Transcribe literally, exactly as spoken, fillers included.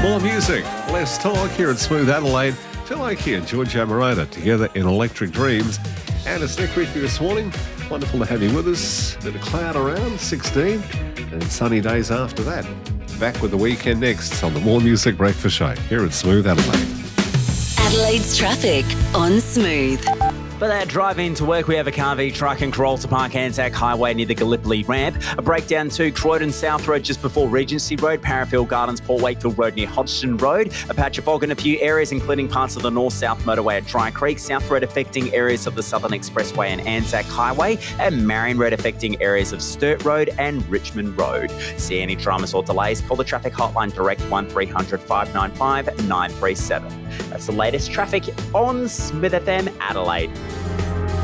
More music, less talk here at Smooth Adelaide. Phil Oakey and George Amarona together in Electric Dreams. And it's Nick with you this morning. Wonderful to have you with us. Bit of cloud around, sixteen, and sunny days after that. Back with the weekend next on the More Music Breakfast Show here at Smooth Adelaide. Adelaide's traffic on Smooth. For that drive into work, we have a car v truck in Carolta Park, Anzac Highway near the Gallipoli ramp. A breakdown to Croydon South Road just before Regency Road, Parafield Gardens, Port Wakefield Road near Hodgson Road. A patch of fog in a few areas, including parts of the north-south motorway at Dry Creek. South Road affecting areas of the Southern Expressway and Anzac Highway. And Marion Road affecting areas of Sturt Road and Richmond Road. See any dramas or delays, call the traffic hotline direct one three hundred, five nine five, nine three seven. That's the latest traffic on Smith F M Adelaide.